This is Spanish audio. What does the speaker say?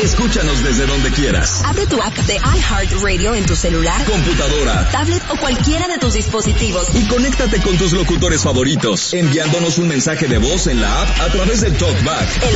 Escúchanos desde donde quieras. Abre tu app de iHeartRadio en tu celular, computadora, tablet o cualquiera de tus dispositivos y conéctate con tus locutores favoritos, enviándonos un mensaje de voz en la app a través del TalkBack.